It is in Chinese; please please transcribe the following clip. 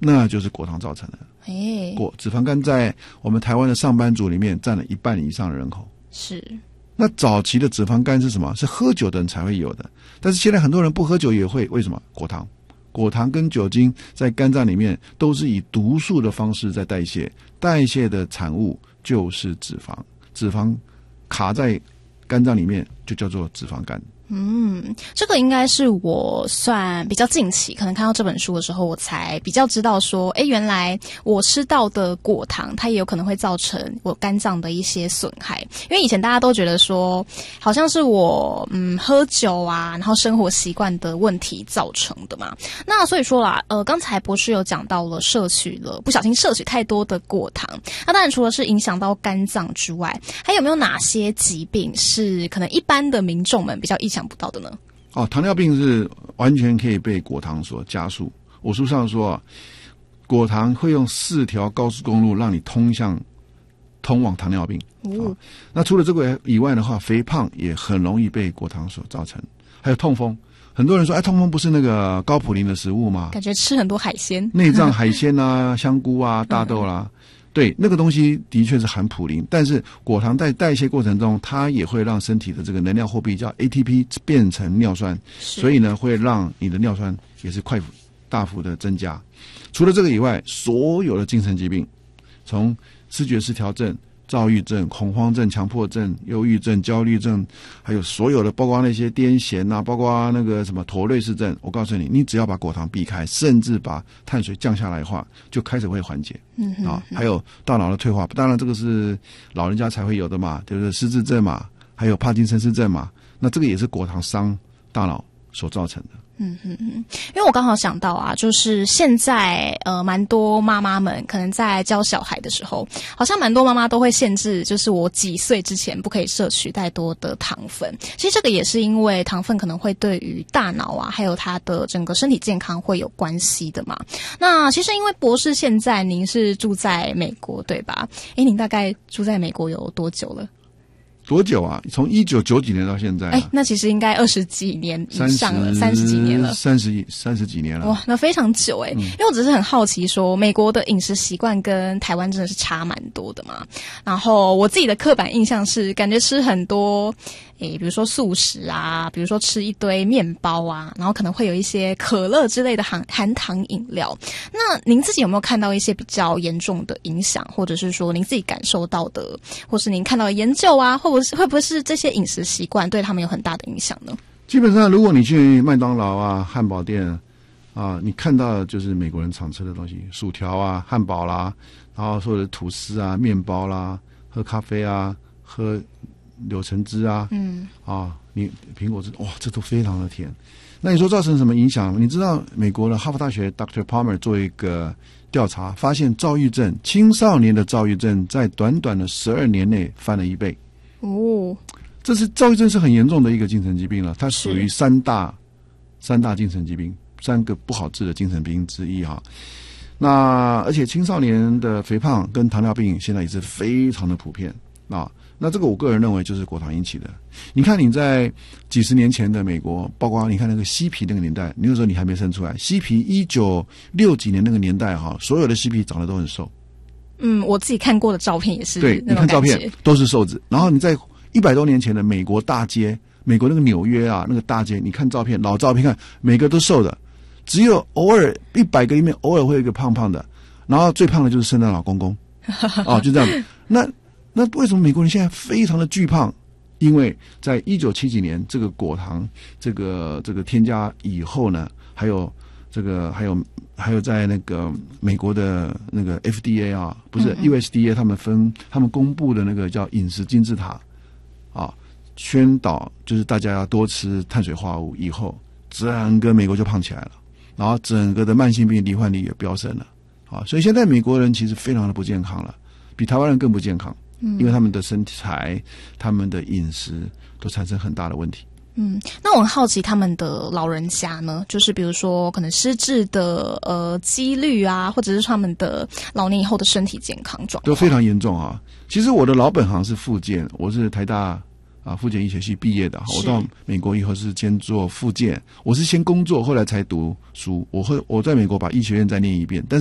那就是果糖造成的。脂肪肝在我们台湾的上班族里面占了1半以上的人口。 是。 那早期的脂肪肝是什么？是喝酒的人才会有的，但是现在很多人不喝酒也会，为什么？果糖跟酒精在肝脏里面都是以毒素的方式在代谢，代谢的产物就是脂肪卡在肝脏里面就叫做脂肪肝。 这个应该是我算比较近期，可能看到这本书的时候，我才比较知道说，原来我吃到的果糖，它也有可能会造成我肝脏的一些损害。因为以前大家都觉得说，好像是我喝酒啊，然后生活习惯的问题造成的嘛。那所以说啦，刚才博士有讲到了不小心摄取太多的果糖，那当然除了是影响到肝脏之外，还有没有哪些疾病是可能一般的民众们比较意想不到的呢？ 糖尿病是完全可以被果糖所加速。我书上说果糖会用4条高速公路让你通往糖尿病。那除了这个以外的话，肥胖也很容易被果糖所造成。还有痛风，很多人说痛风不是那个高普林的食物吗？ 感觉吃很多海鲜， 内脏海鲜啊香菇啊大豆啦对，那个东西的确是含普林，但是果糖在代谢过程中，它也会让身体的这个能量货币叫 ATP 变成尿酸，所以呢会让你的尿酸也是大幅的增加。除了这个以外，所有的精神疾病，从思觉失调症、躁郁症、恐慌症、强迫症、忧郁症、焦虑症，还有所有的包括那些癫痫啊，包括那个什么妥瑞氏症，我告诉你，你只要把果糖避开，甚至把碳水降下来的话，就开始会缓解。还有大脑的退化，当然这个是老人家才会有的嘛，对不对？失智症嘛，还有帕金森氏症嘛，那这个也是果糖伤大脑所造成的。 因为我刚好想到啊，就是现在蛮多妈妈们可能在教小孩的时候，好像蛮多妈妈都会限制，就是我几岁之前不可以摄取太多的糖分。其实这个也是因为糖分可能会对于大脑啊，还有他的整个身体健康会有关系的嘛。那其实因为博士现在您是住在美国对吧？您大概住在美国有多久了？ 多久啊？从1990几年到现在那其实应该20几年以上了，30几年了，30几年了。哇，那非常久因为我只是很好奇说，美国的饮食习惯跟台湾真的是差蛮多的嘛。然后我自己的刻板印象是，感觉吃很多比如说素食啊，比如说吃一堆面包啊，然后可能会有一些可乐之类的含糖饮料。那您自己有没有看到一些比较严重的影响，或者是说您自己感受到的，或是您看到的研究啊，会不会是这些饮食习惯对他们有很大的影响呢？ 基本上如果你去麦当劳啊、汉堡店啊，你看到的就是美国人常吃的东西，薯条啊、汉堡啦，然后或者吐司啊、面包啦，喝咖啡啊，喝柳橙汁啊，你苹果汁，哇，这都非常的甜。那你说造成什么影响？你知道美国的哈佛大学 Dr. Palmer 做一个调查，发现青少年的躁郁症在短短的12年内翻了1倍。这是躁郁症是很严重的一个精神疾病了，它属于三大精神疾病，3个不好治的精神病之一哈。那而且青少年的肥胖跟糖尿病现在也是非常的普遍那这个我个人认为就是果糖引起的。你看你在几十年前的美国，包括你看那个嬉皮那个年代，那个时候你还没生出来，嬉皮1960几年那个年代所有的嬉皮长得都很瘦。 我自己看过的照片也是那种感觉， 对，你看照片都是瘦子。然后你在100多年前的美国大街，美国那个纽约啊，那个大街，你看照片，老照片看，每个都瘦的，只有偶尔100个里面偶尔会有一个胖胖的，然后最胖的就是圣诞老公公就这样。那为什么美国人现在非常的巨胖？因为在1970几年这个果糖这个添加以后呢，还有在那个美国的那个 FDA 不是 USDA 他们公布的那个叫饮食金字塔宣导就是大家要多吃碳水化合物以后，整个美国就胖起来了，然后整个的慢性病罹患率也飙升了所以现在美国人其实非常的不健康了，比台湾人更不健康。因为他们的身材、他们的饮食都产生很大的问题。 那我很好奇他们的老人家呢，就是比如说可能失智的几率啊，或者是他们的老年以后的身体健康状况都非常严重其实我的老本行是复健，我是台大复健医学系毕业的，我到美国以后是先做复健，我是先工作后来才读书，我在美国把医学院再念一遍，但